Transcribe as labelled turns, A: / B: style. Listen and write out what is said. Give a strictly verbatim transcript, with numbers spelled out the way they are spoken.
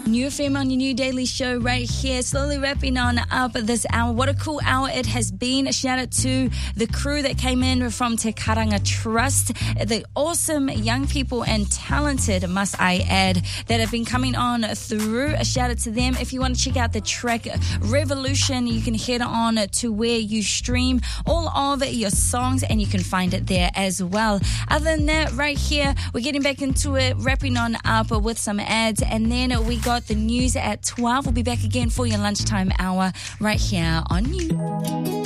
A: New F M on your new daily show right here, slowly wrapping on up this hour. What a cool hour it has been. A shout out to the crew that came in from Te Karanga Trust, the awesome young people and talented, must I add, that have been coming on through. A shout out to them. If you want to check out the track Revolution, you can head on to where you stream all of your songs and you can find it there as well. Other than that, right here, we're getting back into it, wrapping on up with some ads, and then we got the news at twelve. We'll be back again for your lunchtime hour right here on You.